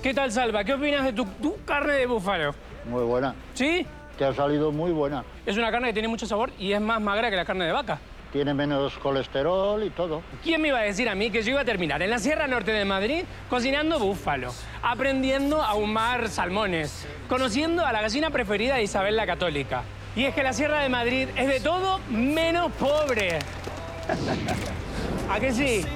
¿Qué tal, Salva? ¿Qué opinas de tu carne de búfalo? Muy buena. ¿Sí? Te ha salido muy buena. Es una carne que tiene mucho sabor y es más magra que la carne de vaca. Tiene menos colesterol y todo. ¿Quién me iba a decir a mí que yo iba a terminar en la Sierra Norte de Madrid cocinando búfalo, aprendiendo a ahumar salmones, conociendo a la gallina preferida de Isabel la Católica? Y es que la Sierra de Madrid es de todo menos pobre. ¿A que sí?